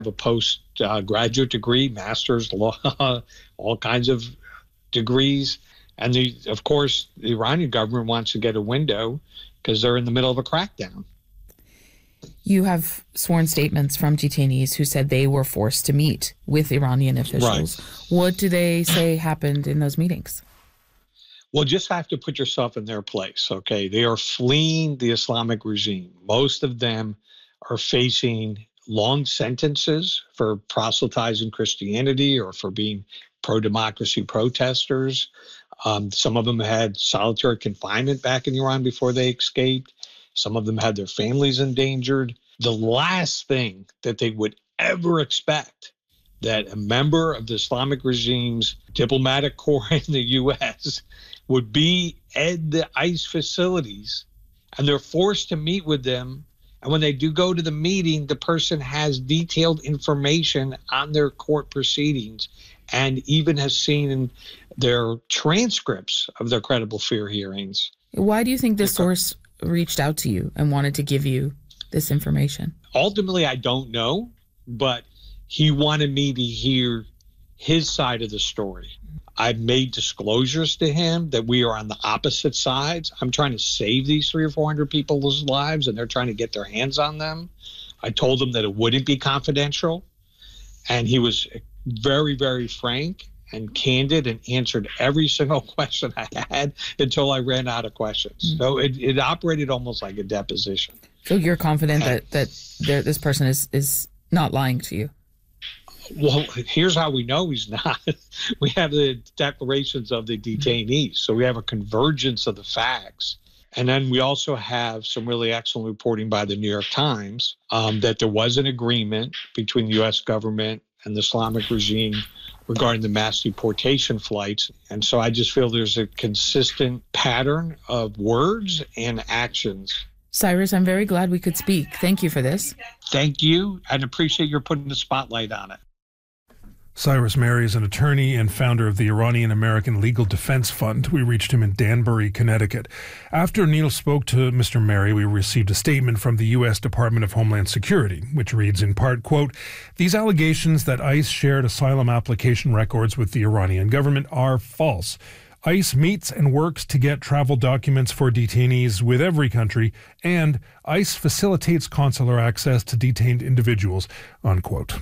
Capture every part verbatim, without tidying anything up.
a post-graduate uh, degree, master's, law, all kinds of degrees. And, the, of course, the Iranian government wants to get a window because they're in the middle of a crackdown. You have sworn statements from detainees who said they were forced to meet with Iranian officials. Right. What do they say happened in those meetings? Well, just have to put yourself in their place, okay? They are fleeing the Islamic regime. Most of them are facing long sentences for proselytizing Christianity or for being pro-democracy protesters. Um, some of them had solitary confinement back in Iran before they escaped. Some of them had their families endangered. The last thing that they would ever expect that a member of the Islamic regime's diplomatic corps in the U S would be at the ICE facilities, and they're forced to meet with them. And when they do go to the meeting, the person has detailed information on their court proceedings and even has seen their transcripts of their credible fear hearings. Why do you think this source reached out to you and wanted to give you this information? Ultimately, I don't know, but he wanted me to hear his side of the story. I've made disclosures to him that we are on the opposite sides. I'm trying to save these three or four hundred people's lives, and they're trying to get their hands on them. I told him that it wouldn't be confidential, and he was very, very frank and candid and answered every single question I had until I ran out of questions. Mm-hmm. So it, it operated almost like a deposition. So you're confident and, that, that there, this person is, is not lying to you? Well, here's how we know he's not. We have the declarations of the detainees. So we have a convergence of the facts. And then we also have some really excellent reporting by the New York Times um, that there was an agreement between the U S government and the Islamic regime regarding the mass deportation flights. And so I just feel there's a consistent pattern of words and actions. Cyrus, I'm very glad we could speak. Thank you for this. Thank you, and appreciate your putting the spotlight on it. Cyrus Mehri is an attorney and founder of the Iranian American Legal Defense Fund. We reached him in Danbury, Connecticut. After Neil spoke to Mister Mehri, we received a statement from the U S Department of Homeland Security, which reads in part, quote, "These allegations that ICE shared asylum application records with the Iranian government are false. ICE meets and works to get travel documents for detainees with every country, and ICE facilitates consular access to detained individuals," unquote.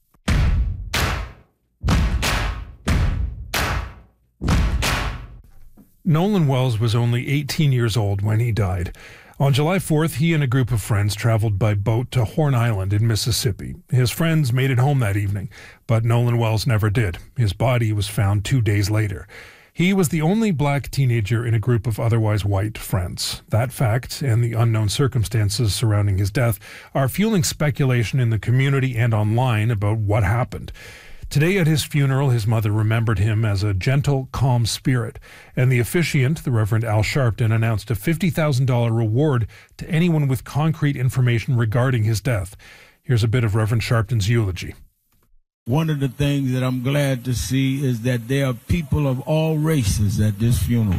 Nolan Wells was only eighteen years old when he died. On July fourth, he and a group of friends traveled by boat to Horn Island in Mississippi. His friends made it home that evening, but Nolan Wells never did. His body was found two days later. He was the only black teenager in a group of otherwise white friends. That fact and the unknown circumstances surrounding his death are fueling speculation in the community and online about what happened. Today at his funeral, his mother remembered him as a gentle, calm spirit, and the officiant, the Reverend Al Sharpton, announced a fifty thousand dollars reward to anyone with concrete information regarding his death. Here's a bit of Reverend Sharpton's eulogy. One of the things that I'm glad to see is that there are people of all races at this funeral.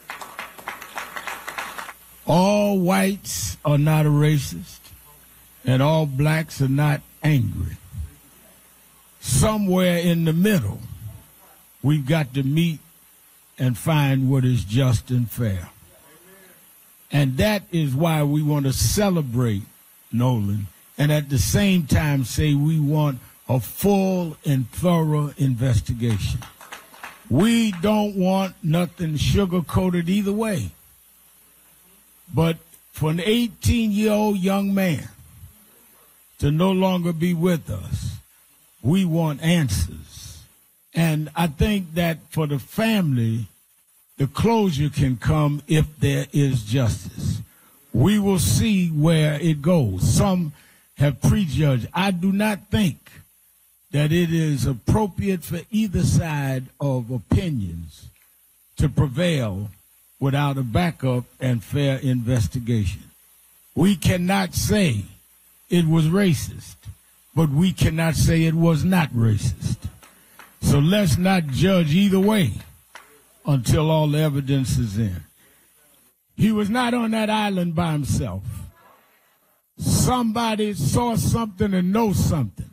All whites are not a racist, and all blacks are not angry. Somewhere in the middle, we've got to meet and find what is just and fair. And that is why we want to celebrate Nolan and at the same time say we want a full and thorough investigation. We don't want nothing sugar-coated either way. But for an eighteen-year-old young man to no longer be with us, we want answers. And I think that for the family, the closure can come if there is justice. We will see where it goes. Some have prejudged. I do not think that it is appropriate for either side of opinions to prevail without a backup and fair investigation. We cannot say it was racist, but we cannot say it was not racist. So let's not judge either way until all the evidence is in. He was not on that island by himself. Somebody saw something and knows something